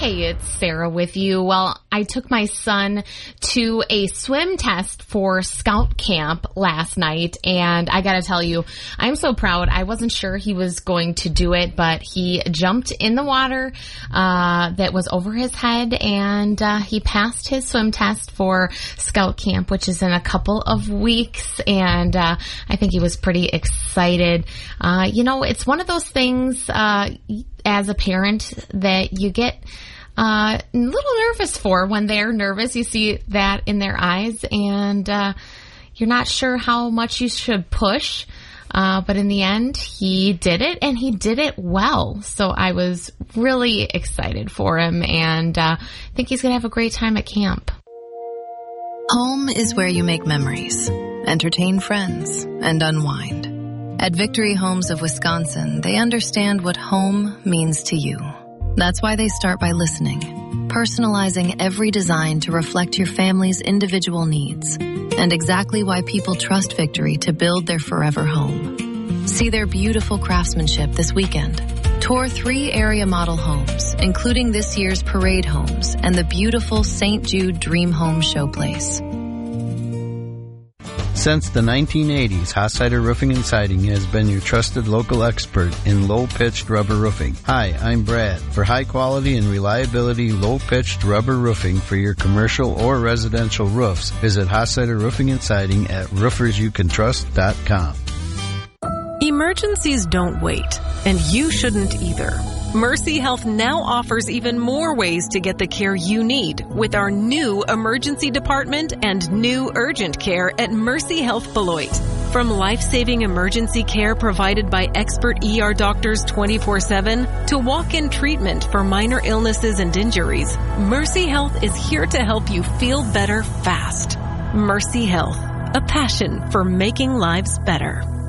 Hey, it's Sarah with you. Well, I took my son to a swim test for Scout Camp last night, and I gotta tell you, I'm so proud. I wasn't sure he was going to do it, but he jumped in the water that was over his head, and he passed his swim test for Scout Camp, which is in a couple of weeks, and I think he was pretty excited. It's one of those things as a parent that you get a little nervous for when they're nervous. You see that in their eyes, and you're not sure how much you should push. But in the end, he did it, and he did it well. So I was really excited for him, and I think he's going to have a great time at camp. Home is where you make memories, entertain friends, and unwind. At Victory Homes of Wisconsin, they understand what home means to you. That's why they start by listening, personalizing every design to reflect your family's individual needs, and exactly why people trust Victory to build their forever home. See their beautiful craftsmanship this weekend. Tour 3 area model homes, including this year's Parade Homes and the beautiful St. Jude Dream Home Showplace. Since the 1980s, Hossider Roofing and Siding has been your trusted local expert in low-pitched rubber roofing. Hi, I'm Brad. For high quality and reliability low-pitched rubber roofing for your commercial or residential roofs, visit Hossider Roofing and Siding at roofersyoucantrust.com. Emergencies don't wait, and you shouldn't either. Mercy Health now offers even more ways to get the care you need with our new emergency department and new urgent care at Mercy Health Beloit. From life-saving emergency care provided by expert ER doctors 24/7 to walk-in treatment for minor illnesses and injuries, Mercy Health is here to help you feel better fast. Mercy Health, a passion for making lives better.